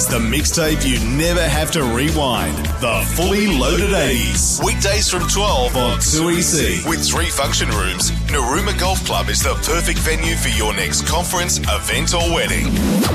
80s, the mixtape you never have to rewind. The Fully Loaded 80s. Weekdays from 12 on 2EC. With 3 function rooms, Narooma Golf Club is the perfect venue for your next conference, event or wedding.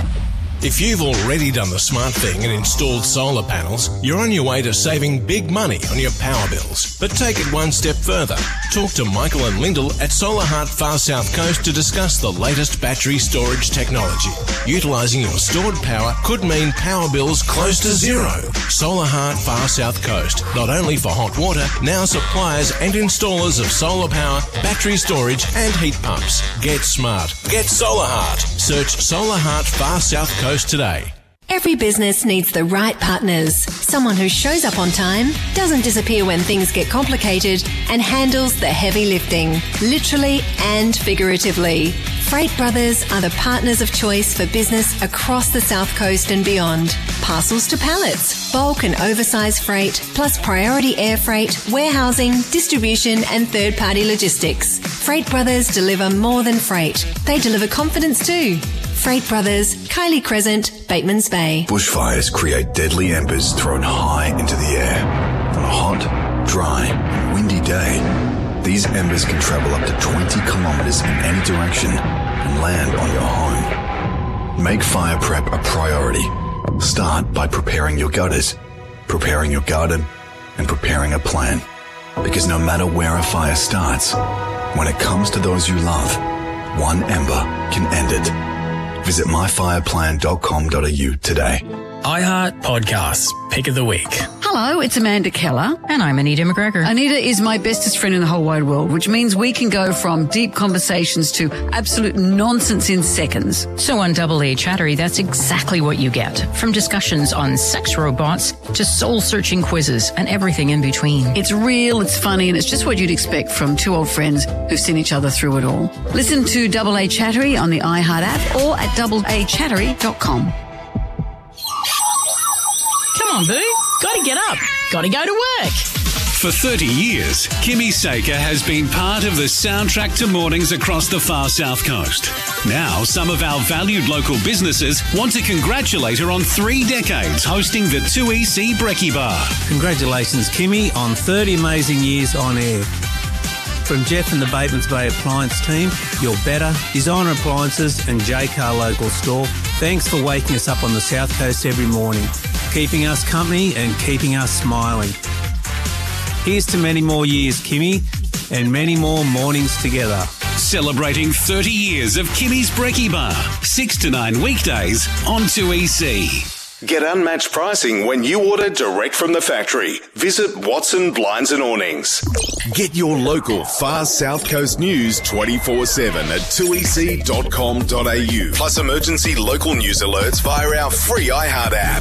If you've already done the smart thing and installed solar panels, you're on your way to saving big money on your power bills. But take it one step further. Talk to Michael and Lyndall at Solar Heart Far South Coast to discuss the latest battery storage technology. Utilising your stored power could mean power bills close to zero. Solar Heart Far South Coast. Not only for hot water, now suppliers and installers of solar power, battery storage and heat pumps. Get smart. Get Solar Heart. Search Solar Heart Far South Coast today. Every business needs the right partners. Someone who shows up on time, doesn't disappear when things get complicated, and handles the heavy lifting, literally and figuratively. Freight Brothers are the partners of choice for business across the South Coast and beyond. Parcels to pallets, bulk and oversized freight, plus priority air freight, warehousing, distribution and third-party logistics. Freight Brothers deliver more than freight. They deliver confidence too. Freight Brothers, Kylie Crescent, Batemans Bay. Bushfires create deadly embers thrown high into the air. On a hot, dry and windy day, these embers can travel up to 20 kilometres in any direction and land on your home. Make fire prep a priority. Start by preparing your gutters, preparing your garden, and preparing a plan. Because no matter where a fire starts, when it comes to those you love, one ember can end it. Visit myfireplan.com.au today. iHeart Podcasts, Pick of the Week. Hello, it's Amanda Keller. And I'm Anita McGregor. Anita is my bestest friend in the whole wide world, which means we can go from deep conversations to absolute nonsense in seconds. So on Double A Chattery, that's exactly what you get. From discussions on sex robots to soul-searching quizzes and everything in between. It's real, it's funny, and it's just what you'd expect from two old friends who've seen each other through it all. Listen to Double A Chattery on the iHeart app or at doubleachattery.com. Come on, Boo. Gotta get up. Gotta go to work. For 30 years, Kimmy Saker has been part of the soundtrack to mornings across the far south coast. Now, some of our valued local businesses want to congratulate her on 3 decades hosting the 2EC Brekkie Bar. Congratulations, Kimmy, on 30 amazing years on air. From Jeff and the Batemans Bay Appliance team, You're Better, Designer Appliances and J-Car Local Store, thanks for waking us up on the South Coast every morning, keeping us company and keeping us smiling. Here's to many more years, Kimmy, and many more mornings together. Celebrating 30 years of Kimmy's Brekkie Bar, 6 to 9 weekdays on 2EC. Get unmatched pricing when you order direct from the factory. Visit Watson Blinds and Awnings. Get your local far South Coast news 24/7 at 2ec.com.au. Plus emergency local news alerts via our free iHeart app.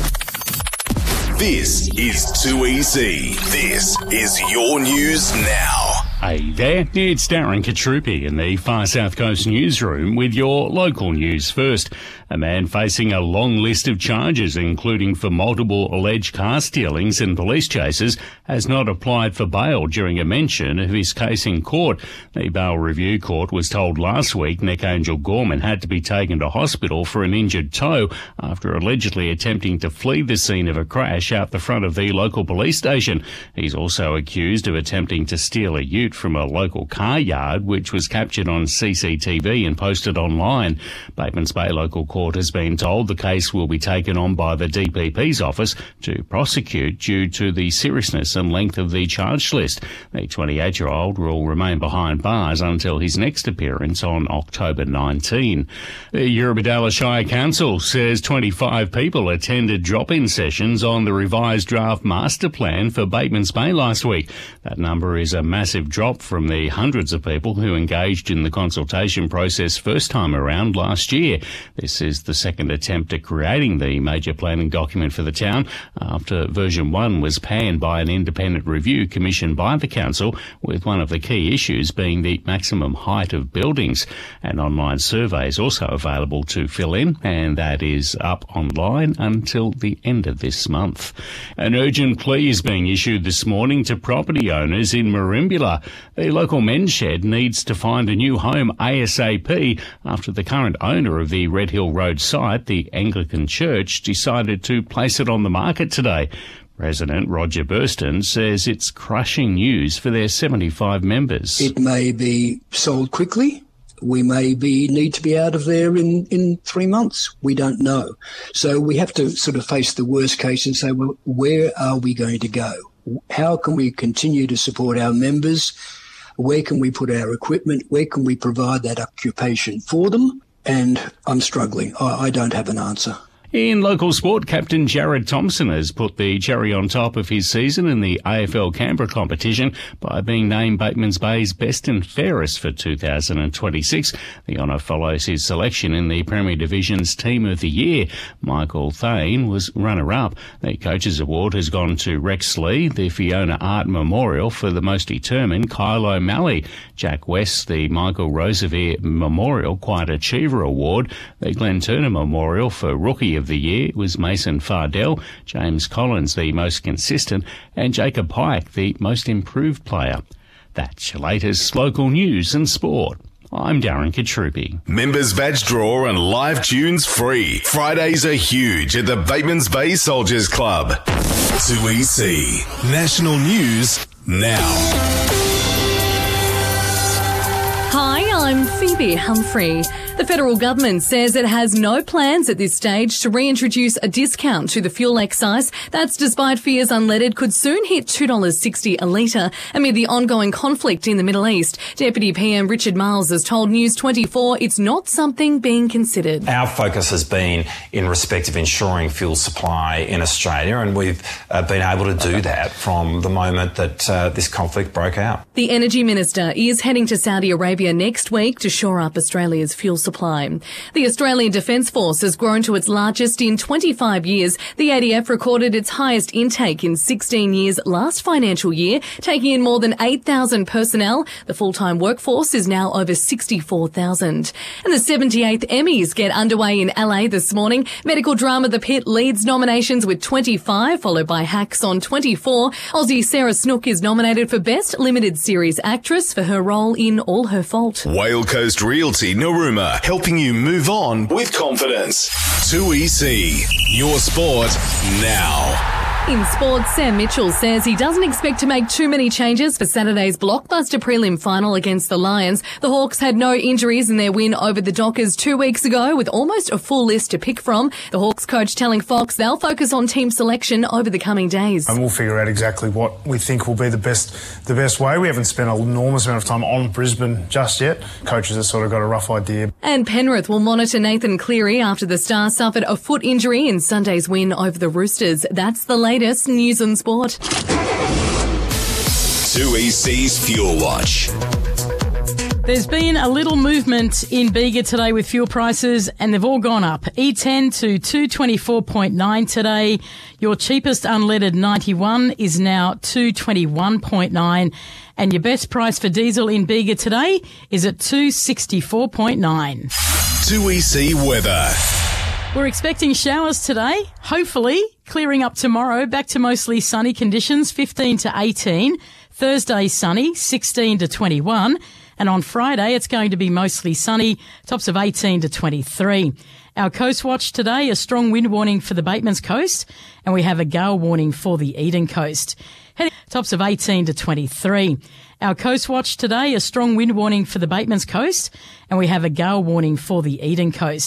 This is 2EC. This is your news now. Hey there, it's Darren Katrupi in the Far South Coast newsroom with your local news first. A man facing a long list of charges, including for multiple alleged car stealings and police chases, has not applied for bail during a mention of his case in court. The Bail Review Court was told last week Nick Angel Gorman had to be taken to hospital for an injured toe after allegedly attempting to flee the scene of a crash out the front of the local police station. He's also accused of attempting to steal a ute from a local car yard, which was captured on CCTV and posted online. Batemans Bay Local Court has been told the case will be taken on by the DPP's office to prosecute due to the seriousness and length of the charge list. The 28-year-old will remain behind bars until his next appearance on October 19. The Eurobodalla Shire Council says 25 people attended drop-in sessions on the revised draft master plan for Batemans Bay last week. That number is a massive drop from the hundreds of people who engaged in the consultation process first time around last year. This is the second attempt at creating the major planning document for the town after version 1 was panned by an independent review commissioned by the council, with one of the key issues being the maximum height of buildings. An online survey is also available to fill in, and that is up online until the end of this month. An urgent plea is being issued this morning to property owners in Merimbula The local men's shed needs to find a new home ASAP after the current owner of the Red Hill Road site, the Anglican Church, decided to place it on the market today. President Roger Burston says it's crushing news for their 75 members. It may be sold quickly. We may need to be out of there in 3 months. We don't know. So we have to sort of face the worst case and say, well, where are we going to go? How can we continue to support our members? Where can we put our equipment? Where can we provide that occupation for them? And I'm struggling. I don't have an answer. In local sport, Captain Jared Thompson has put the cherry on top of his season in the AFL Canberra competition by being named Batemans Bay's best and fairest for 2026. The honour follows his selection in the Premier Division's Team of the Year. Michael Thane was runner-up. The Coaches Award has gone to Rex Lee, the Fiona Art Memorial for the most determined, Kyle O'Malley. Jack West, the Michael Roseveare Memorial Quiet Achiever Award. The Glenn Turner Memorial for Rookie of the Year was Mason Fardell, James Collins the most consistent, and Jacob Pike the most improved player. That's your latest local news and sport. I'm Darren Katrupi. Members badge draw and live tunes free. Fridays are huge at the Batemans Bay Soldiers Club. 2EC National News now. Hi, I'm Phoebe Humphrey. The federal government says it has no plans at this stage to reintroduce a discount to the fuel excise. That's despite fears unleaded could soon hit $2.60 a litre amid the ongoing conflict in the Middle East. Deputy PM Richard Miles has told News 24 it's not something being considered. Our focus has been in respect of ensuring fuel supply in Australia, and we've been able to do that from the moment that this conflict broke out. The Energy Minister is heading to Saudi Arabia next week to shore up Australia's fuel supply. The Australian Defence Force has grown to its largest in 25 years. The ADF recorded its highest intake in 16 years last financial year, taking in more than 8,000 personnel. The full-time workforce is now over 64,000. And the 78th Emmys get underway in LA this morning. Medical drama The Pit leads nominations with 25, followed by Hacks on 24. Aussie Sarah Snook is nominated for Best Limited Series Actress for her role in All Her Fault. Whale Coast Realty Narooma, helping you move on with confidence. 2EC, your sport now. In sports, Sam Mitchell says he doesn't expect to make too many changes for Saturday's blockbuster prelim final against the Lions. The Hawks had no injuries in their win over the Dockers 2 weeks ago, with almost a full list to pick from. The Hawks coach telling Fox they'll focus on team selection over the coming days. And we'll figure out exactly what we think will be the best way. We haven't spent an enormous amount of time on Brisbane just yet. Coaches have sort of got a rough idea. And Penrith will monitor Nathan Cleary after the Stars suffered a foot injury in Sunday's win over the Roosters. That's the latest news and sport. 2EC's Fuel Watch. There's been a little movement in Bega today with fuel prices, and they've all gone up. E10 to 224.9 today. Your cheapest unleaded 91 is now 221.9. And your best price for diesel in Bega today is at 264.9. 2EC weather. We're expecting showers today, hopefully clearing up tomorrow, back to mostly sunny conditions, 15 to 18. Thursday sunny, 16 to 21. And on Friday, it's going to be mostly sunny, tops of 18 to 23. Our Coast Watch today, a strong wind warning for the Batemans Coast, and we have a gale warning for the Eden Coast. Tops of 18 to 23. Our Coast Watch today, a strong wind warning for the Batemans Coast, and we have a gale warning for the Eden Coast.